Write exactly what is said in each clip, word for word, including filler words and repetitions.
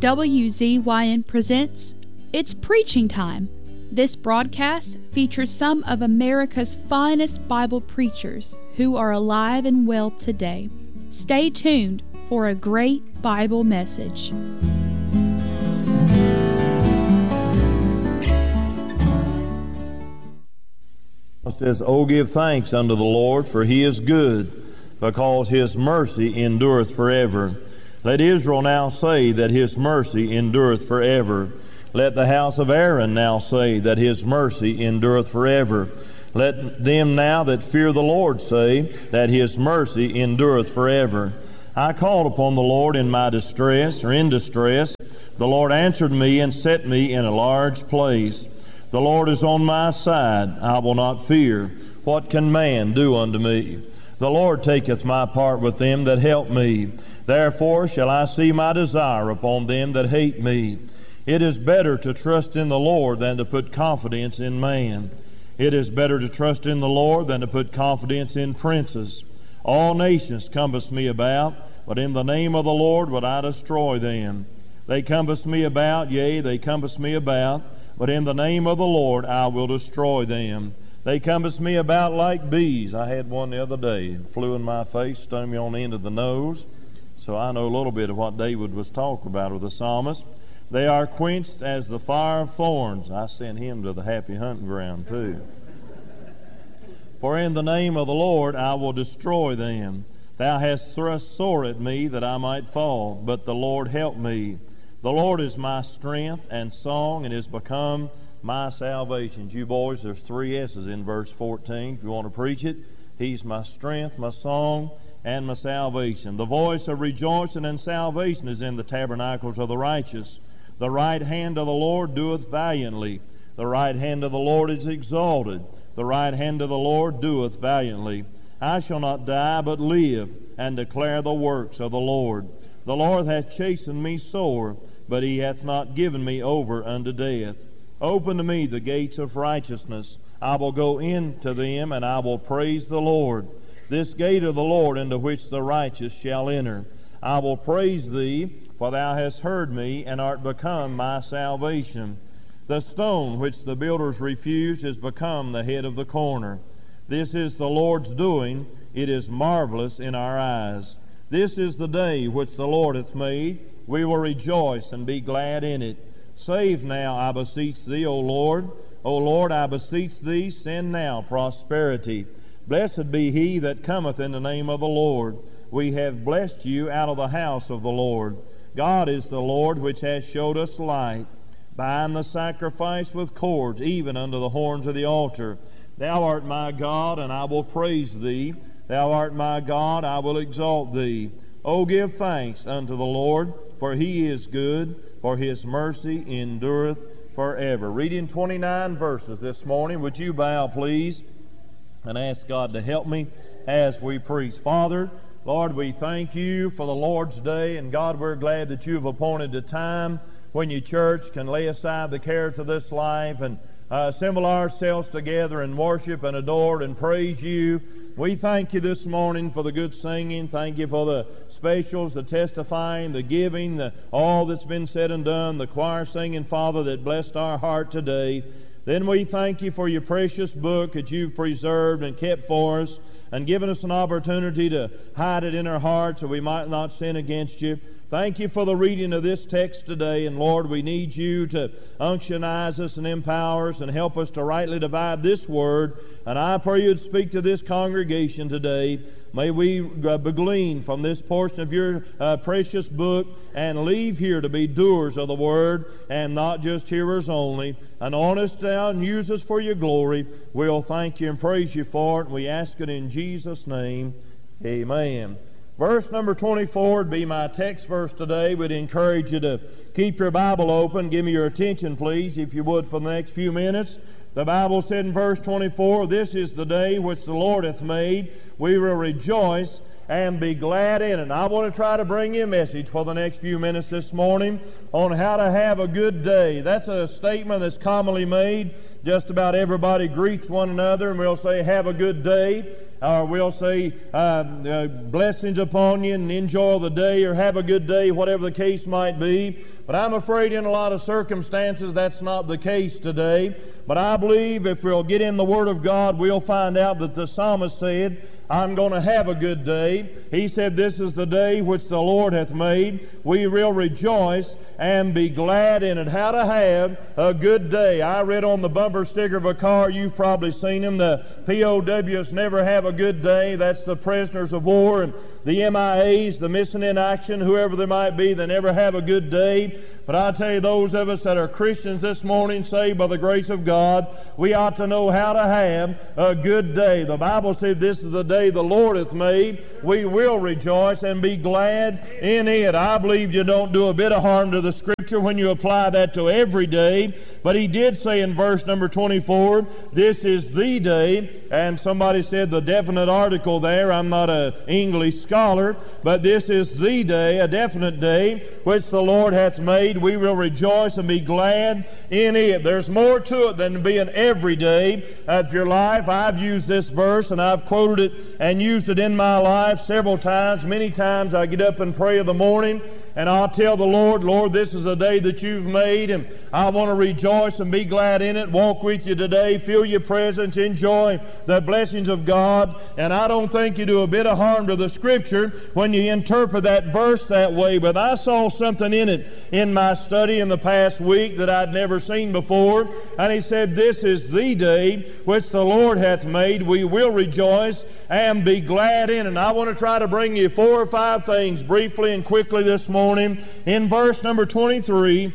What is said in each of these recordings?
W Z Y N presents It's Preaching Time. This broadcast features some of America's finest Bible preachers who are alive and well today. Stay tuned for a great Bible message. It says, "O give thanks unto the Lord, for he is good, because his mercy endureth forever. Let Israel now say that his mercy endureth forever. Let the house of Aaron now say that his mercy endureth forever. Let them now that fear the Lord say that his mercy endureth forever. I called upon the Lord in my distress," or in distress. "The Lord answered me and set me in a large place. The Lord is on my side, I will not fear. What can man do unto me? The Lord taketh my part with them that help me. Therefore shall I see my desire upon them that hate me. It is better to trust in the Lord than to put confidence in man. It is better to trust in the Lord than to put confidence in princes. All nations compass me about, but in the name of the Lord would I destroy them. They compass me about, yea, they compass me about, but in the name of the Lord I will destroy them. They compass me about like bees." I had one the other day, flew in my face, stung me on the end of the nose. So I know a little bit of what David was talking about with the psalmist. "They are quenched as the fire of thorns." I sent him to the happy hunting ground too. "For in the name of the Lord I will destroy them. Thou hast thrust sore at me that I might fall, but the Lord helped me. The Lord is my strength and song, and is become my salvation." You boys, there's three S's in verse fourteen. If you want to preach it, He's my strength, my song, and my salvation. "The voice of rejoicing and salvation is in the tabernacles of the righteous. The right hand of the Lord doeth valiantly. The right hand of the Lord is exalted. The right hand of the Lord doeth valiantly. I shall not die, but live, and declare the works of the Lord. The Lord hath chastened me sore, but he hath not given me over unto death. Open to me the gates of righteousness. I will go into them, and I will praise the Lord. This gate of the Lord into which the righteous shall enter. I will praise thee, for thou hast heard me, and art become my salvation. The stone which the builders refused is become the head of the corner. This is the Lord's doing. It is marvelous in our eyes. This is the day which the Lord hath made. We will rejoice and be glad in it. Save now, I beseech thee, O Lord. O Lord, I beseech thee, send now prosperity. Blessed be he that cometh in the name of the Lord. We have blessed you out of the house of the Lord. God is the Lord which has showed us light. Bind the sacrifice with cords, even unto the horns of the altar. Thou art my God, and I will praise thee. Thou art my God, I will exalt thee. O give thanks unto the Lord, for he is good, for his mercy endureth forever. Reading twenty-nine verses this morning. Would you bow, please, and ask God to help me as we preach. Father, Lord, we thank you for the Lord's Day, and God, we're glad that you've appointed a time when your church can lay aside the cares of this life and uh, assemble ourselves together and worship and adore and praise you. We thank you this morning for the good singing. Thank you for the specials, the testifying, the giving, the, all that's been said and done, the choir singing, Father, that blessed our heart today. Then we thank you for your precious book that you've preserved and kept for us and given us an opportunity to hide it in our hearts so we might not sin against you. Thank you for the reading of this text today, and Lord, we need you to unctionize us and empower us and help us to rightly divide this word. And I pray you'd speak to this congregation today. May we uh, glean from this portion of your uh, precious book and leave here to be doers of the word and not just hearers only. Anoint us now and use us for your glory. We'll thank you and praise you for it, and we ask it in Jesus' name. Amen. Verse number twenty-four would be my text verse today. We'd encourage you to keep your Bible open. Give me your attention, please, if you would, for the next few minutes. The Bible said in verse twenty-four, "This is the day which the Lord hath made. We will rejoice and be glad in it." And I want to try to bring you a message for the next few minutes this morning on how to have a good day. That's a statement that's commonly made. Just about everybody greets one another, and we'll say, "Have a good day." or we'll say uh, uh, blessings upon you and enjoy the day or have a good day, whatever the case might be. But I'm afraid in a lot of circumstances that's not the case today. But I believe if we'll get in the Word of God, we'll find out that the psalmist said, I'm going to have a good day. He said, this is the day which the Lord hath made. We will rejoice and be glad in it. How to have a good day. I read on the bumper sticker of a car, you've probably seen them, the P O Ws never have a good day. That's the prisoners of war, and the M I As, the missing in action, whoever they might be, they never have a good day. But I tell you, those of us that are Christians this morning, saved by the grace of God, we ought to know how to have a good day. The Bible said, this is the day the Lord hath made. We will rejoice and be glad in it. I believe you don't do a bit of harm to the Scripture when you apply that to every day. But he did say in verse number twenty-four, this is the day. And somebody said the definite article there. I'm not an English scholar, but this is the day, a definite day, which the Lord hath made. We will rejoice and be glad in it. There's more to it than being every day of your life. I've used this verse and I've quoted it and used it in my life several times. Many times I get up and pray in the morning, and I'll tell the Lord, Lord, this is a day that you've made, and I want to rejoice and be glad in it, walk with you today, feel your presence, enjoy the blessings of God. And I don't think you do a bit of harm to the Scripture when you interpret that verse that way. But I saw something in it in my study in the past week that I'd never seen before. And he said, this is the day which the Lord hath made. We will rejoice and be glad in it. And I want to try to bring you four or five things briefly and quickly this morning. In verse number twenty-three,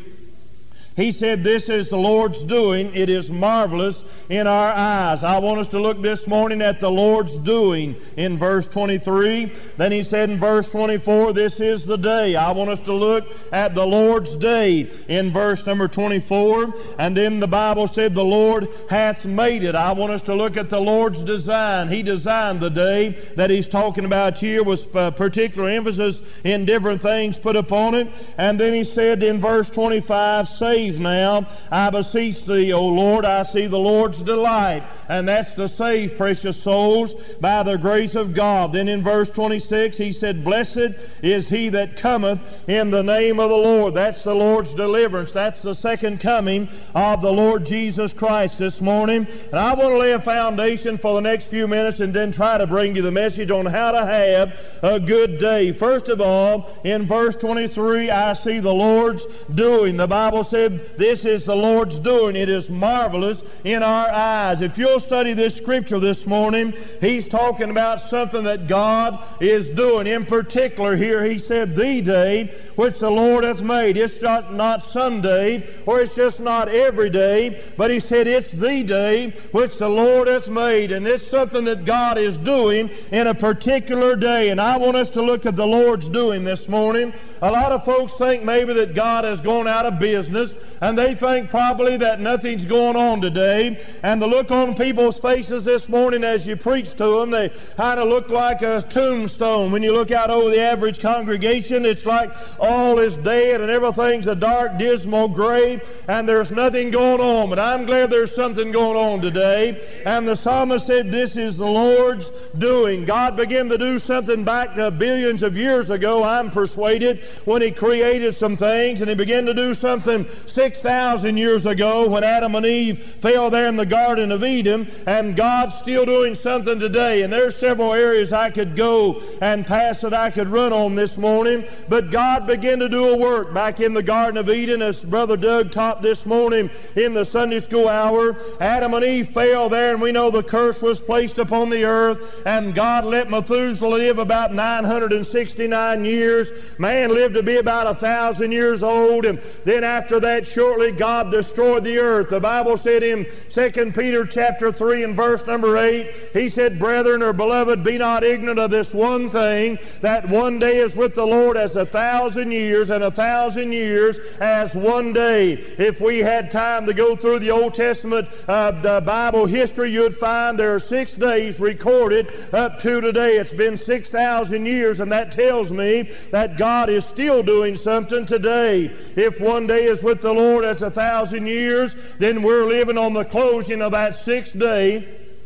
he said, this is the Lord's doing. It is marvelous in our eyes. I want us to look this morning at the Lord's doing in verse twenty-three. Then he said in verse twenty-four, this is the day. I want us to look at the Lord's day in verse number twenty-four. And then the Bible said, the Lord hath made it. I want us to look at the Lord's design. He designed the day that he's talking about here with particular emphasis in different things put upon it. And then he said in verse twenty-five, save now, I beseech thee, O Lord. I see the Lord's delight, and that's to save precious souls by the grace of God. Then in verse twenty-six, he said, blessed is he that cometh in the name of the Lord. That's the Lord's deliverance. That's the second coming of the Lord Jesus Christ this morning. And I want to lay a foundation for the next few minutes and then try to bring you the message on how to have a good day. First of all, in verse twenty-three, I see the Lord's doing. The Bible said, this is the Lord's doing. It is marvelous in our eyes. If you'll study this Scripture this morning, he's talking about something that God is doing. In particular here, he said, the day which the Lord hath made. It's not, not Sunday, or it's just not every day, but he said it's the day which the Lord hath made. And it's something that God is doing in a particular day. And I want us to look at the Lord's doing this morning. A lot of folks think maybe that God has gone out of business, and they think probably that nothing's going on today. And the look on people's faces this morning as you preach to them, they kind of look like a tombstone. When you look out over the average congregation, it's like all is dead and everything's a dark, dismal grave, and there's nothing going on. But I'm glad there's something going on today. And the psalmist said, this is the Lord's doing. God began to do something back to billions of years ago, I'm persuaded, when he created some things, and he began to do something six thousand years ago when Adam and Eve fell there in the Garden of Eden, and God's still doing something today. And there's several areas I could go and pass that I could run on this morning, but God began to do a work back in the Garden of Eden, as Brother Doug taught this morning in the Sunday school hour. Adam and Eve fell there, and we know the curse was placed upon the earth, and God let Methuselah live about nine hundred sixty-nine years. Man lived to be about a thousand years old, and then after that, shortly God destroyed the earth. The Bible said in Second Peter chapter three and verse number eight, he said, brethren or beloved, be not ignorant of this one thing, that one day is with the Lord as a thousand years, and a thousand years as one day. If we had time to go through the Old Testament uh, the Bible history, you'd find there are six days recorded up to today. It's been six thousand years, and that tells me that God is still doing something today. If one day is with the Lord as a thousand years, then we're living on the closing of that sixth day.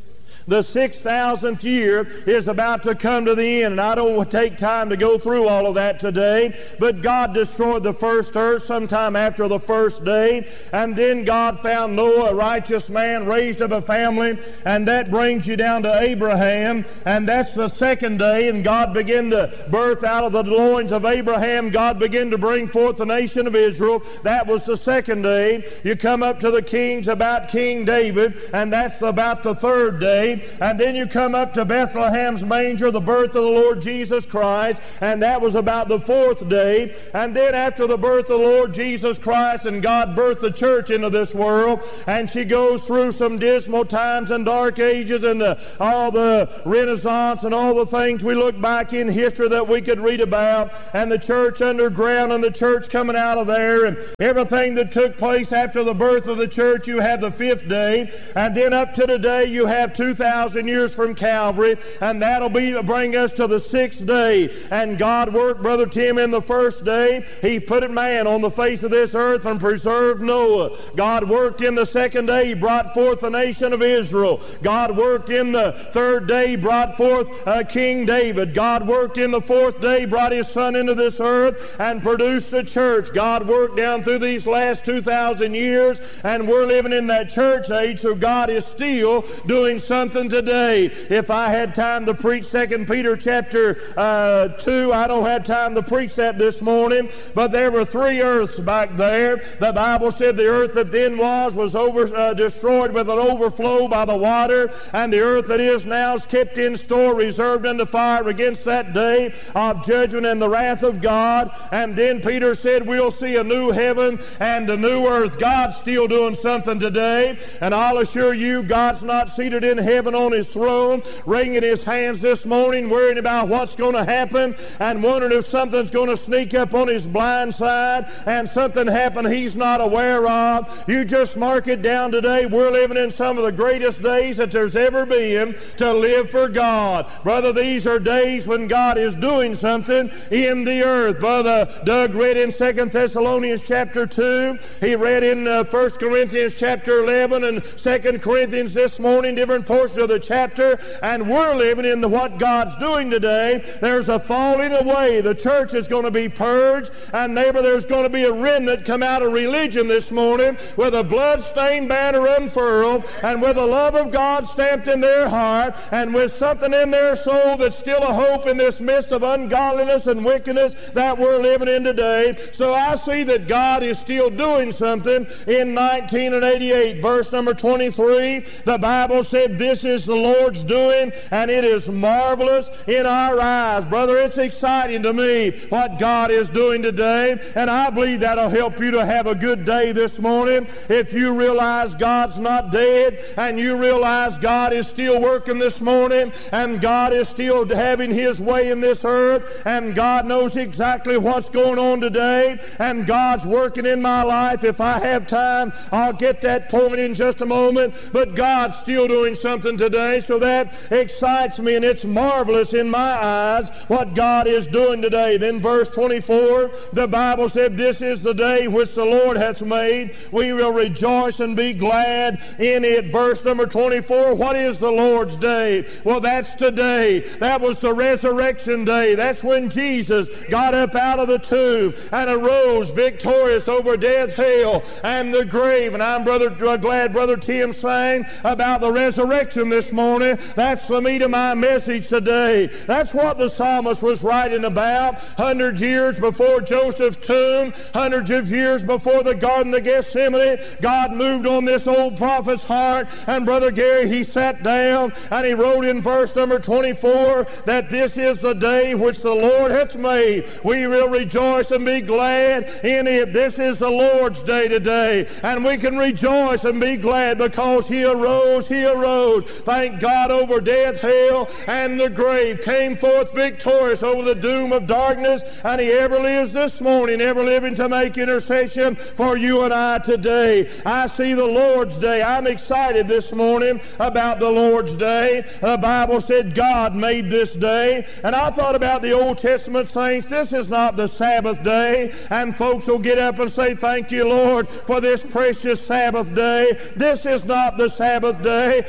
The six thousandth year is about to come to the end, and I don't take time to go through all of that today, but God destroyed the first earth sometime after the first day, and then God found Noah, a righteous man, raised up a family, and that brings you down to Abraham, and that's the second day, and God began to birth out of the loins of Abraham. God began to bring forth the nation of Israel. That was the second day. You come up to the kings about King David, and that's about the third day. And then you come up to Bethlehem's manger, the birth of the Lord Jesus Christ, and that was about the fourth day. And then after the birth of the Lord Jesus Christ, and God birthed the church into this world, and she goes through some dismal times and dark ages, and the, all the Renaissance and all the things we look back in history that we could read about, and the church underground and the church coming out of there, and everything that took place after the birth of the church. You have the fifth day, and then up to today you have two thousand years from Calvary, and that'll be to bring us to the sixth day. And God worked, Brother Tim, in the first day. He put a man on the face of this earth and preserved Noah. God worked in the second day. He brought forth the nation of Israel. God worked in the third day. He brought forth uh, King David. God worked in the fourth day. Brought his son into this earth and produced a church. God worked down through these last two thousand years, and we're living in that church age, so God is still doing something today. If I had time to preach Second Peter chapter uh, two, I don't have time to preach that this morning, but there were three earths back there. The Bible said the earth that then was was over uh, destroyed with an overflow by the water, and the earth that is now is kept in store, reserved unto fire against that day of judgment and the wrath of God. And then Peter said we'll see a new heaven and a new earth. God's still doing something today, and I'll assure you God's not seated in heaven on his throne, wringing his hands this morning, worrying about what's going to happen and wondering if something's going to sneak up on his blind side and something happen he's not aware of. You just mark it down today. We're living in some of the greatest days that there's ever been to live for God. Brother, these are days when God is doing something in the earth. Brother Doug read in Second Thessalonians chapter two. He read in uh, First Corinthians chapter eleven and Second Corinthians this morning, different portions of the chapter, and we're living in the, what God's doing today. There's a falling away. The church is going to be purged, and neighbor, there's going to be a remnant come out of religion this morning with a blood-stained banner unfurled, and with the love of God stamped in their heart, and with something in their soul that's still a hope in this midst of ungodliness and wickedness that we're living in today. So I see that God is still doing something. In nineteen eighty-eight, verse number twenty-three, the Bible said, "This is the Lord's doing, and it is marvelous in our eyes." Brother, it's exciting to me what God is doing today, and I believe that'll help you to have a good day this morning. If you realize God's not dead, and you realize God is still working this morning, and God is still having his way in this earth, and God knows exactly what's going on today, and God's working in my life. If I have time, I'll get that point in just a moment, but God's still doing something today, so that excites me, and it's marvelous in my eyes what God is doing today. Then verse twenty-four, the Bible said, "This is the day which the Lord hath made. We will rejoice and be glad in it." Verse number twenty-four, what is the Lord's day? Well, that's today. That was the resurrection day. That's when Jesus got up out of the tomb and arose victorious over death, hell, and the grave. And I'm brother, uh, glad Brother Tim sang about the resurrection this morning. That's the meat of my message today. That's what the psalmist was writing about hundreds years before Joseph's tomb, hundreds of years before the Garden of Gethsemane. God moved on this old prophet's heart, and Brother Gary, he sat down and he wrote in verse number twenty-four that this is the day which the Lord hath made. We will rejoice and be glad in it. This is the Lord's day today, and we can rejoice and be glad because he arose, he arose. Thank God, over death, hell, and the grave, came forth victorious over the doom of darkness, and he ever lives this morning, ever living to make intercession for you and I today. I see the Lord's day. I'm excited this morning about the Lord's day. The Bible said God made this day, and I thought about the Old Testament saints. This is not the Sabbath day, and folks will get up and say, "Thank you, Lord, for this precious Sabbath day." This is not the Sabbath day. This is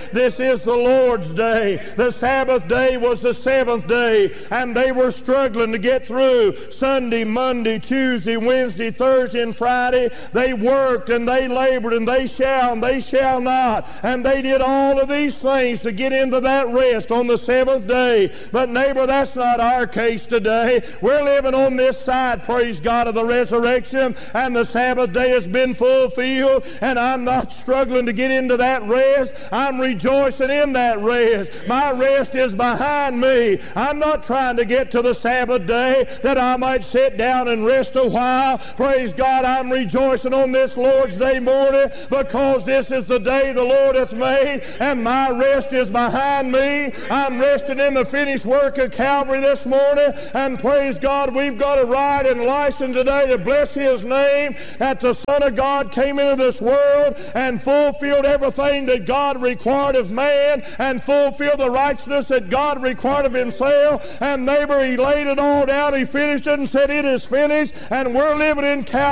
is the Lord's day. The Sabbath day was the seventh day, and they were struggling to get through Sunday, Monday, Tuesday, Wednesday, Thursday, and Friday. They worked and they labored and they shall and they shall not, and they did all of these things to get into that rest on the seventh day. But neighbor, that's not our case today. We're living on this side, praise God, of the resurrection, and the Sabbath day has been fulfilled, and I'm not struggling to get into that rest. I'm rejoicing in that rest. My rest is behind me. I'm not trying to get to the Sabbath day that I might sit down and rest a while. Praise God, I'm rejoicing on this Lord's Day morning, because this is the day the Lord hath made, and my rest is behind me. I'm resting in the finished work of Calvary this morning, and praise God, we've got a right and license today to bless His name, that the Son of God came into this world and fulfilled everything that God required of man, and fulfilled the righteousness that God required of Himself. And neighbor, He laid it all down, He finished it and said, it is finished, and we're living in Calvary.